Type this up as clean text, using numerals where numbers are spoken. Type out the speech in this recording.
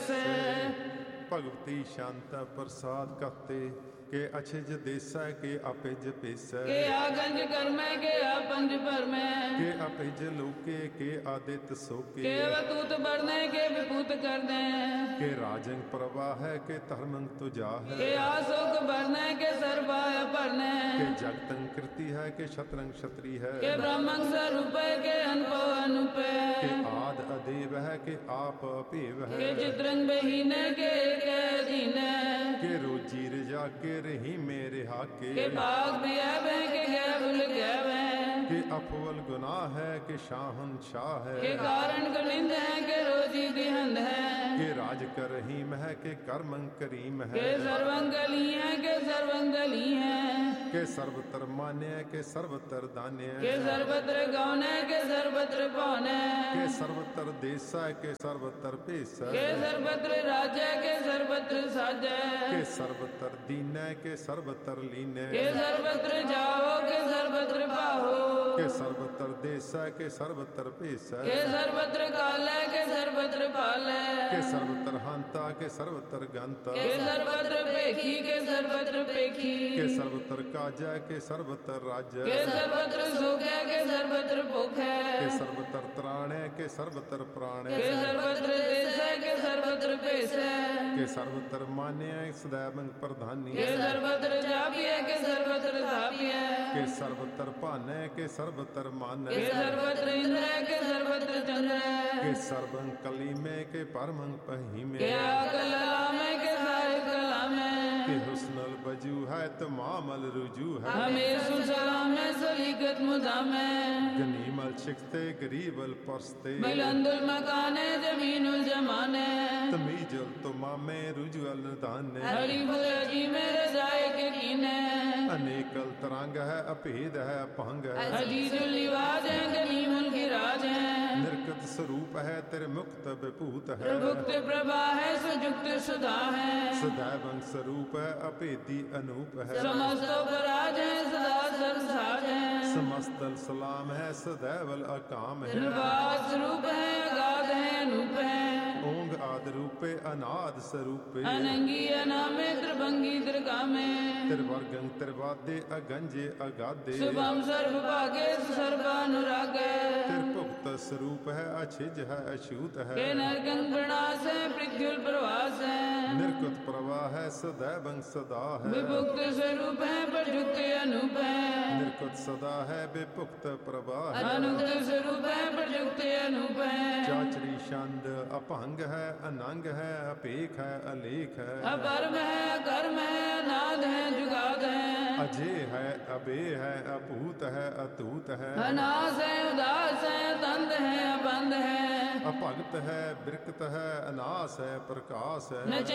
पेसै। भगवती शांत प्रसाद कहते के अछिज देसै के अपिज पेसै। के आगंज कर्मै के आपंज परमै। के अपिज लोके के आदित्य सोके। के अवतूत बरनै के विपूत करदै। के राजंग प्रवाह है के धर्मंग तुजा है। के आशोक बरनै के सर्वाय परनै। के जगतंग कृति है के शतरंग क्षत्रि है। के ब्रह्मंग स्वरूप के अनपो अनुप। के आद अदेव है के आप अपेव है। के चित्रंग बहीन के अधीन। के रोजी रजा के रही मेरे हाके। के भाग दिया बह के गै भूल गया वह। के अफवल गुनाह है के शाहन शाह है। के कारण कुलिंद है के रोजी दिहंद है। के राज कर रहीम है के कर्मंग करीम है। के सर्वंगली है के सर्वंगली है। के सर्वतर मान्य है के सर्वतर दान्य है। के सर्वत्र गौन है के सर्वत्र पौन है। के सर्वतर देश है के सर्वतर पेश है। के सर्वत्र राज्य के सर्वत्र साज है। के सर्वतर दीन है के सर्वतर लीन है। के सर्वत्र जाओ के सर्वत्र पाहो। के सर्वतर देश है के सर्वतर पेश है। के सर्वत्र काल है के सर्वत्र पाल है। के सर्वतर हंता के सर्वतर गंता। के सर्वत्र पेखी के सर्वत्र पेखी। के सर्वतर काजा के सर्वतर राज्य। के सर्वत्र सुख है के सर्वत्र भूख है। के सर्वतर त्राण है के सर्वतर प्राण के है। सर्वत्र देश है के सर्वत्र पेश है। के सर्वतर मान्य है सदैव प्रधानी के है। सर्वत्र जापी है के सर्वत्र तापी है। के सर्वतर पान है के सर्वतर मान के है। सर्वत्र इंद्र है के सर्वत्र चंद्र है। के सर्वं कली में के परमं पही में। के कला में के सारे कला में। के हुस्नल बजू है तो मामल रुजू है। हमें सुसलाम है सलीकत मुदा में। गनीमल शिखते गरीबल परस्ते। बुलंदुल मकाने जमीनुल जमाने। तमीजल तो मामे रुजुअल दाने। हरी बुलजी मेरे जाए के कीने। अनेकल तरंग है अभेद है अपंग है। अजीजुल लिवाज है गनीमुल की राज है। निर्गत स्वरूप है तेरे मुक्त विभूत है। प्रभुक्त प्रभा है सुजुक्त सुधा है। सदैवं स्वरूप है अभेदी अनूप है। समस्त पराज है सदा सरसाज है। समस्तल सलाम है सदैवल अकाम है। निर्वास रूप है अगाध है अनूप है। ओंग आद रूपे अनाद स्वरूपे। अनंगी अनामे त्रिभंगी त्रिकामे। त्रिवर्गं त्रिवादे अगंजे अगाधे। शुभम सर्व भागे सर्वानुरागे। त्रिभुक्त स्वरूप है अछिज है अछूत है। के नरकंग प्रणास है पृथ्वी प्रवास है। निर्कुत प्रवाह है सदैवं सदा है। विभुक्त स्वरूप है प्रयुक्त अनूप है। निर्कुत सदा है विभुक्त प्रवाह है। अनुक्त स्वरूप है प्रयुक्त अनूप है। चाचरी छंद अपंग है अनंग है अपेख है अलेख है। अपरम है अकर्म है अनाद है जुगाद है। अजय है अबे है अपूत है अतूत है। अनास है उदास है तंद है अबंध है। अपगत है बिरकत है अनास है प्रकाश है। न